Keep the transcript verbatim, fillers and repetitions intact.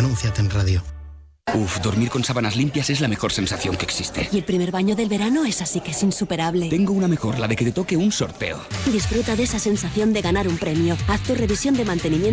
Anúnciate en radio. Uf, dormir con sábanas limpias es la mejor sensación que existe. Y el primer baño del verano es así que es insuperable. Tengo una mejor, la de que te toque un sorteo. Disfruta de esa sensación de ganar un premio. Haz tu revisión de mantenimiento